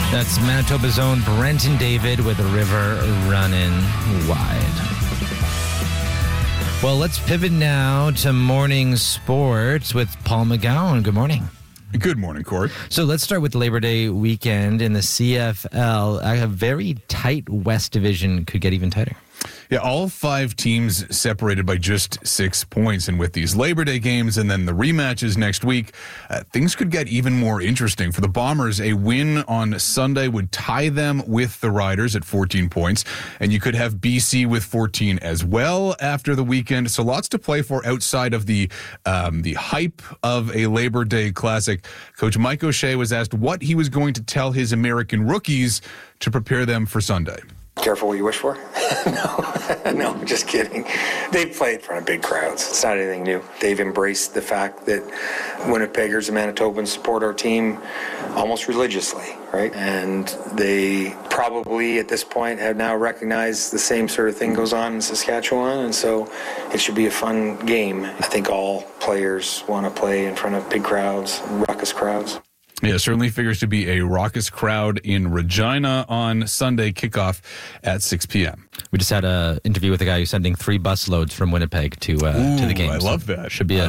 That's Manitoba's own Brenton David with a river running wide. Well, let's pivot now to morning sports with Paul McGowan. Good morning. Good morning, Corey. So let's start with Labor Day weekend in the CFL. A very tight West division could get even tighter. Yeah, all 5 teams separated by just 6 points. And with these Labor Day games and then the rematches next week, things could get even more interesting. For the Bombers, a win on Sunday would tie them with the Riders at 14 points. And you could have BC with 14 as well after the weekend. So lots to play for outside of the hype of a Labor Day classic. Coach Mike O'Shea was asked what he was going to tell his American rookies to prepare them for Sunday. Careful what you wish for. No, just kidding. They've played in front of big crowds. It's not anything new. They've embraced the fact that Winnipeggers and Manitobans support our team almost religiously, right? And they probably at this point have now recognized the same sort of thing goes on in Saskatchewan, and so it should be a fun game. I think all players want to play in front of big crowds, raucous crowds. Yeah, certainly figures to be a raucous crowd in Regina on Sunday, kickoff at 6 p.m. We just had an interview with a guy who's sending 3 bus loads from Winnipeg to the game. I love that. Should be a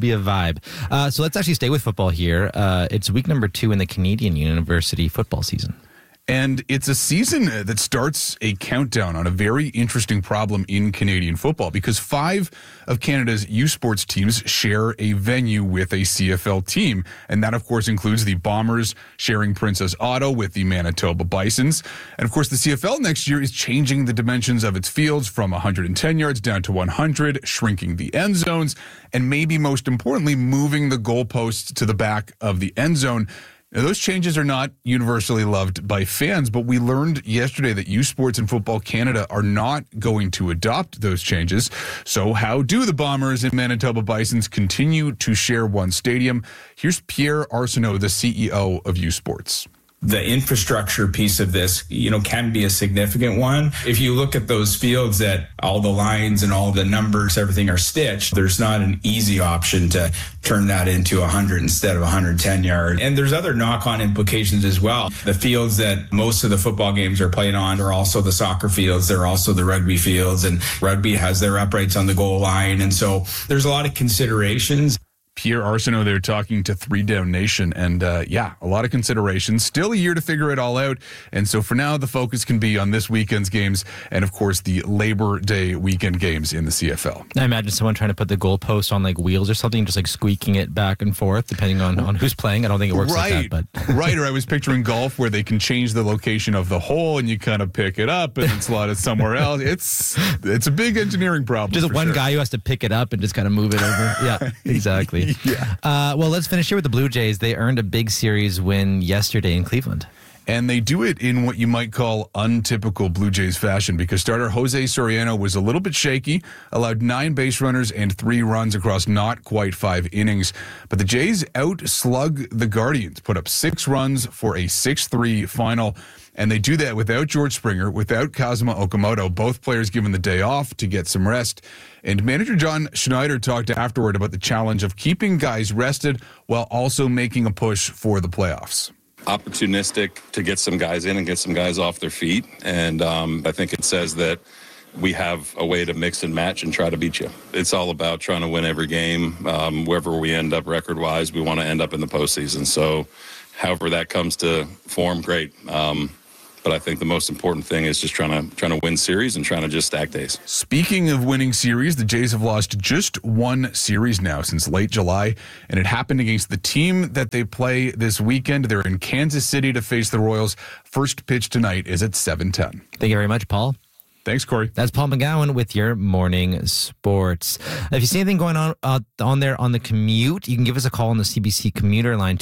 vibe. So let's actually stay with football here. It's week number 2 in the Canadian University football season. And it's a season that starts a countdown on a very interesting problem in Canadian football because 5 of Canada's U Sports teams share a venue with a CFL team. And that, of course, includes the Bombers sharing Princess Auto with the Manitoba Bisons. And, of course, the CFL next year is changing the dimensions of its fields from 110 yards down to 100, shrinking the end zones, and maybe most importantly, moving the goalposts to the back of the end zone. Now, those changes are not universally loved by fans, but we learned yesterday that U Sports and Football Canada are not going to adopt those changes. So how do the Bombers and Manitoba Bisons continue to share one stadium? Here's Pierre Arsenault, the CEO of U Sports. The infrastructure piece of this, can be a significant one. If you look at those fields that all the lines and all the numbers, everything are stitched, there's not an easy option to turn that into 100 instead of 110 yard. And there's other knock-on implications as well. The fields that most of the football games are played on are also the soccer fields. They're also the rugby fields, and rugby has their uprights on the goal line. And so there's a lot of considerations. Pierre Arsenault there talking to 3 Down Nation. And a lot of considerations. Still a year to figure it all out. And so for now, the focus can be on this weekend's games and, of course, the Labor Day weekend games in the CFL. I imagine someone trying to put the goalpost on wheels or something, just squeaking it back and forth, depending on who's playing. I don't think it works like that. But Right, or I was picturing golf where they can change the location of the hole and you kind of pick it up and slot it somewhere else. It's a big engineering problem. Just one guy who has to pick it up and just kind of move it over. Yeah, exactly. Yeah. Well, let's finish here with the Blue Jays. They earned a big series win yesterday in Cleveland. And they do it in what you might call untypical Blue Jays fashion because starter Jose Soriano was a little bit shaky, allowed 9 base runners and 3 runs across not quite 5 innings. But the Jays outslug the Guardians, put up 6 runs for a 6-3 final. And they do that without George Springer, without Kazuma Okamoto, both players given the day off to get some rest. And manager John Schneider talked afterward about the challenge of keeping guys rested while also making a push for the playoffs. Opportunistic to get some guys in and get some guys off their feet. And I think it says that we have a way to mix and match and try to beat you. It's all about trying to win every game. Wherever we end up record-wise, we want to end up in the postseason. So however that comes to form, great. But I think the most important thing is just trying to win series and trying to just stack days. Speaking of winning series, the Jays have lost just 1 series now since late July, and it happened against the team that they play this weekend. They're in Kansas City to face the Royals. First pitch tonight is at 7:10. Thank you very much, Paul. Thanks, Corey. That's Paul McGowan with your morning sports. If you see anything going on there on the commute, you can give us a call on the CBC commuter line,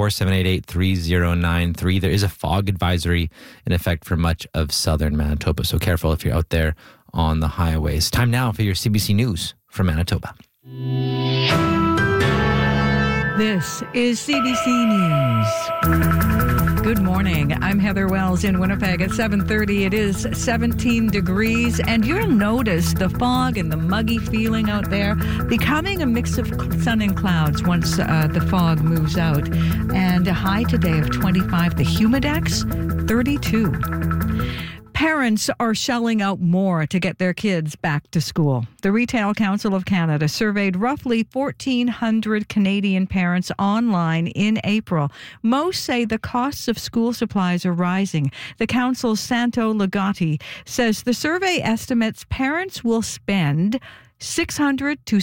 204-788-3093. There is a fog advisory in effect for much of southern Manitoba, so careful if you're out there on the highways. Time now for your CBC News from Manitoba. This is CBC News. Good morning. I'm Heather Wells in Winnipeg at 7:30. It is 17 degrees, and you'll notice the fog and the muggy feeling out there becoming a mix of sun and clouds once the fog moves out. And a high today of 25. The Humidex, 32. Parents are shelling out more to get their kids back to school. The Retail Council of Canada surveyed roughly 1,400 Canadian parents online in April. Most say the costs of school supplies are rising. The council's Santo Legati says the survey estimates parents will spend $600 to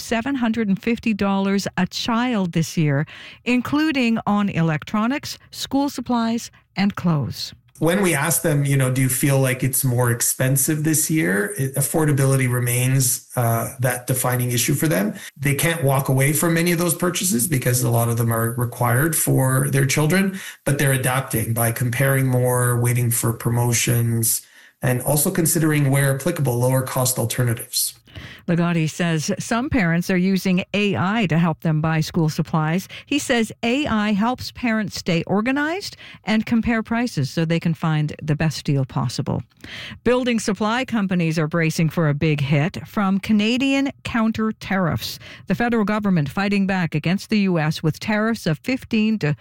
$750 a child this year, including on electronics, school supplies, and clothes. When we ask them, do you feel like it's more expensive this year? Affordability remains that defining issue for them. They can't walk away from many of those purchases because a lot of them are required for their children, but they're adapting by comparing more, waiting for promotions, and also considering where applicable lower cost alternatives. Legati says some parents are using AI to help them buy school supplies. He says AI helps parents stay organized and compare prices so they can find the best deal possible. Building supply companies are bracing for a big hit from Canadian counter tariffs. The federal government fighting back against the U.S. with tariffs of 15 to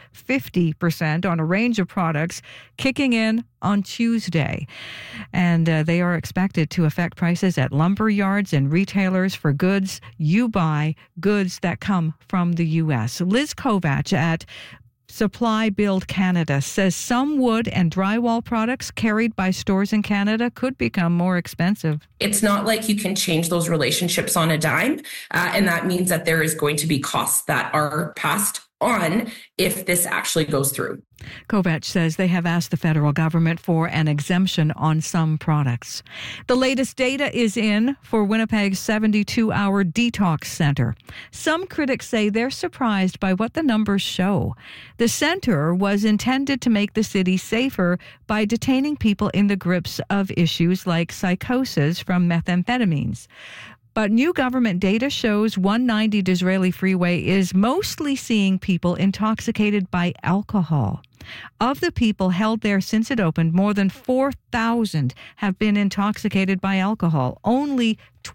50% on a range of products kicking in on Tuesday. And they are expected to affect prices at lumber yards and retailers for goods you buy, goods that come from the U.S. Liz Kovach at Supply Build Canada says some wood and drywall products carried by stores in Canada could become more expensive. It's not like you can change those relationships on a dime. And that means that there is going to be costs that are passed on if this actually goes through. Kovach says they have asked the federal government for an exemption on some products. The latest data is in for Winnipeg's 72-hour detox center. Some critics say they're surprised by what the numbers show. The center was intended to make the city safer by detaining people in the grips of issues like psychosis from methamphetamines. But new government data shows 190 Disraeli Freeway is mostly seeing people intoxicated by alcohol. Of the people held there since it opened, more than 4,000 have been intoxicated by alcohol, only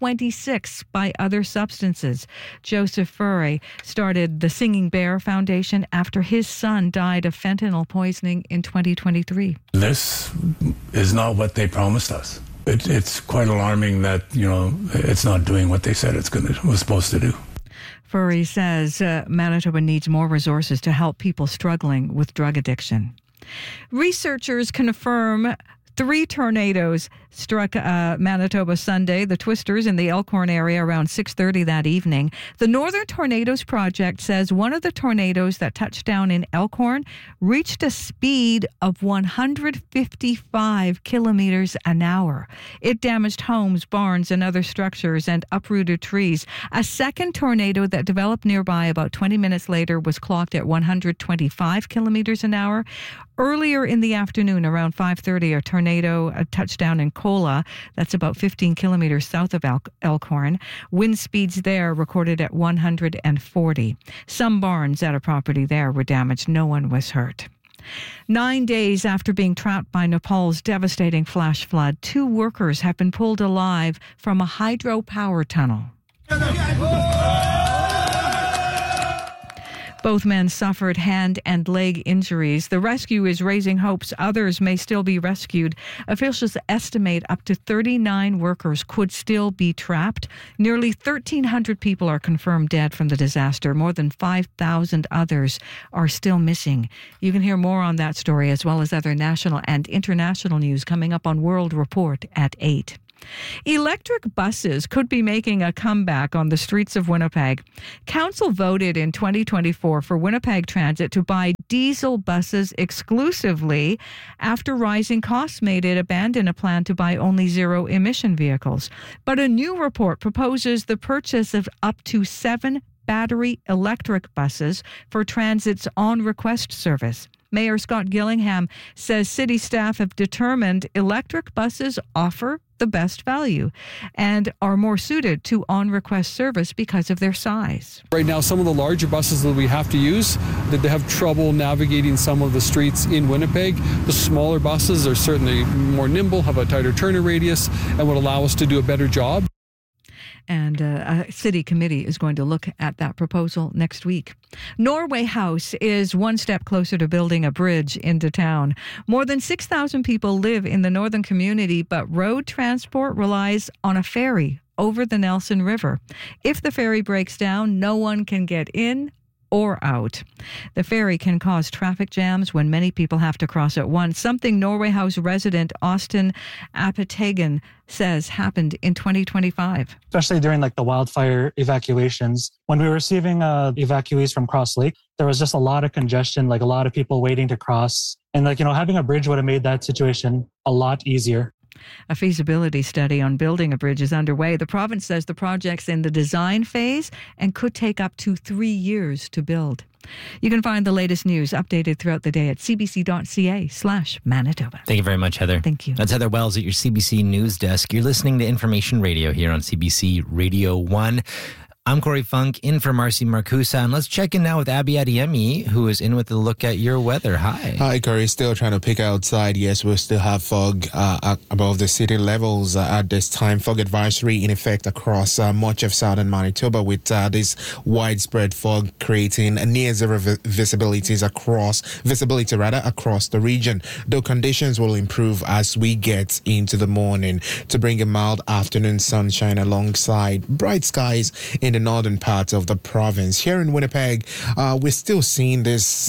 26 by other substances. Joseph Furry started the Singing Bear Foundation after his son died of fentanyl poisoning in 2023. This is not what they promised us. It's quite alarming that, it's not doing what they said was supposed to do. Furry says Manitoba needs more resources to help people struggling with drug addiction. Researchers confirm 3 tornadoes struck Manitoba Sunday, the Twisters in the Elkhorn area around 6:30 that evening. The Northern Tornadoes Project says one of the tornadoes that touched down in Elkhorn reached a speed of 155 kilometers an hour. It damaged homes, barns, and other structures and uprooted trees. A second tornado that developed nearby about 20 minutes later was clocked at 125 kilometers an hour. Earlier in the afternoon, around 5:30, a tornado touched down in Kola. That's about 15 kilometers south of Elkhorn. Wind speeds there recorded at 140. Some barns at a property there were damaged. No one was hurt. 9 days after being trapped by Nepal's devastating flash flood, 2 workers have been pulled alive from a hydropower tunnel. Both men suffered hand and leg injuries. The rescue is raising hopes others may still be rescued. Officials estimate up to 39 workers could still be trapped. Nearly 1,300 people are confirmed dead from the disaster. More than 5,000 others are still missing. You can hear more on that story as well as other national and international news coming up on World Report at 8. Electric buses could be making a comeback on the streets of Winnipeg. Council voted in 2024 for Winnipeg Transit to buy diesel buses exclusively after rising costs made it abandon a plan to buy only zero-emission vehicles. But a new report proposes the purchase of up to 7 battery electric buses for Transit's on-request service. Mayor Scott Gillingham says city staff have determined electric buses offer the best value and are more suited to on-request service because of their size. Right now, some of the larger buses that we have to use, that they have trouble navigating some of the streets in Winnipeg. The smaller buses are certainly more nimble, have a tighter turning radius, and would allow us to do a better job. And a city committee is going to look at that proposal next week. Norway House is one step closer to building a bridge into town. More than 6,000 people live in the northern community, but road transport relies on a ferry over the Nelson River. If the ferry breaks down, no one can get in or out. The ferry can cause traffic jams when many people have to cross at once, something Norway House resident Austin Apetagan says happened in 2025. Especially during the wildfire evacuations. When we were receiving evacuees from Cross Lake, there was just a lot of congestion, a lot of people waiting to cross. And having a bridge would have made that situation a lot easier. A feasibility study on building a bridge is underway. The province says the project's in the design phase and could take up to 3 years to build. You can find the latest news updated throughout the day at cbc.ca/Manitoba. Thank you very much, Heather. Thank you. That's Heather Wells at your CBC News Desk. You're listening to Information Radio here on CBC Radio 1. I'm Corey Funk, in for Marcy Marcusa, and let's check in now with Abby Adiemi, who is in with a look at your weather. Hi. Hi, Corey. Still trying to pick outside. Yes, we'll still have fog above the city levels at this time. Fog advisory in effect across much of southern Manitoba, with this widespread fog creating near zero visibility across the region. Though conditions will improve as we get into the morning to bring a mild afternoon sunshine alongside bright skies in the northern part of the province. Here in Winnipeg, we're still seeing this,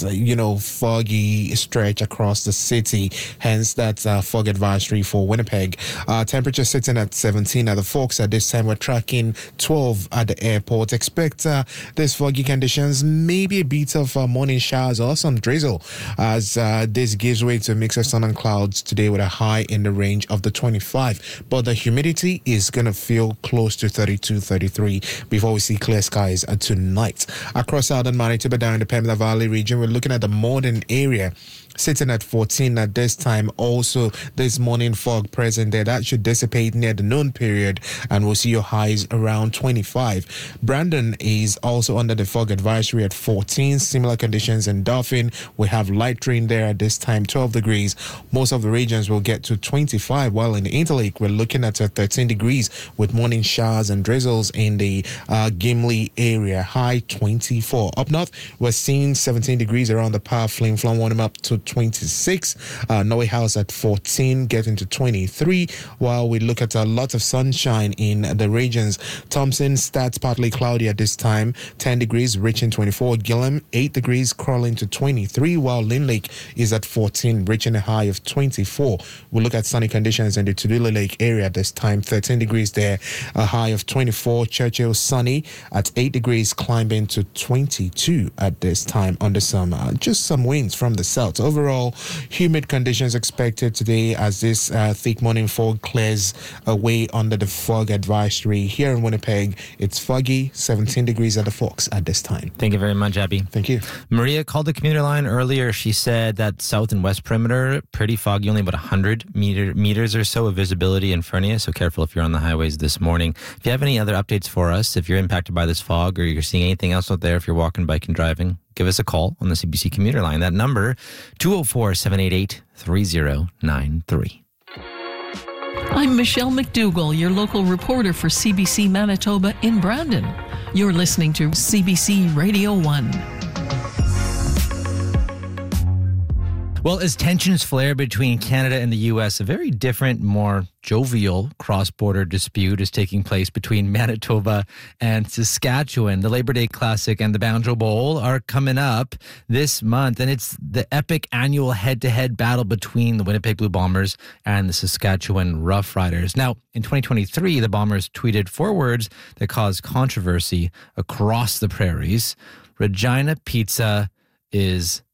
foggy stretch across the city. Hence, that fog advisory for Winnipeg. Temperature sitting at 17 at the Forks. At this time, we're tracking 12 at the airport. Expect these foggy conditions, maybe a bit of morning showers or some drizzle, as this gives way to a mix of sun and clouds today with a high in the range of the 25. But the humidity is going to feel close to 32, 33 before we see clear skies tonight. Across southern Manitoba, down in the Pembina Valley region, we're looking at the Morden area, sitting at 14 at this time. Also, this morning fog present there. That should dissipate near the noon period, and we'll see your highs around 25. Brandon is also under the fog advisory at 14. Similar conditions in Dauphin. We have light rain there at this time, 12 degrees. Most of the regions will get to 25, while in the Interlake, we're looking at 13 degrees with morning showers and drizzles in the Gimli area, high 24. Up north, we're seeing 17 degrees around the Power Flame Flon, warming up to 26. Norway House at 14, getting to 23, while we look at a lot of sunshine in the regions. Thompson stats partly cloudy at this time, 10 degrees, reaching 24. Gillam, 8 degrees, crawling to 23, while Lynn Lake is at 14, reaching a high of 24. We look at sunny conditions in the Tudula Lake area at this time, 13 degrees there, a high of 24. Churchill, sunny at 8 degrees, climbing to 22 at this time under some just some winds from the south. Overall, humid conditions expected today as this thick morning fog clears away under the fog advisory. Here in Winnipeg, it's foggy, 17 degrees at the Forks at this time. Thank you very much, Abby. Thank you. Maria called the commuter line earlier. She said that south and west perimeter, pretty foggy, only about 100 meters or so of visibility in Fernia, so careful if you're on the highways this morning. If you have any other updates for us, if you're impacted by this fog or you're seeing anything else out there, if you're walking, biking, driving, give us a call on the CBC commuter line. That number, 204-788-3093. I'm Michelle McDougall, your local reporter for CBC Manitoba in Brandon. You're listening to CBC Radio 1. Well, as tensions flare between Canada and the U.S., a very different, more jovial cross-border dispute is taking place between Manitoba and Saskatchewan. The Labor Day Classic and the Banjo Bowl are coming up this month, and it's the epic annual head-to-head battle between the Winnipeg Blue Bombers and the Saskatchewan Roughriders. Now, in 2023, the Bombers tweeted 4 words that caused controversy across the prairies. Regina Pizza is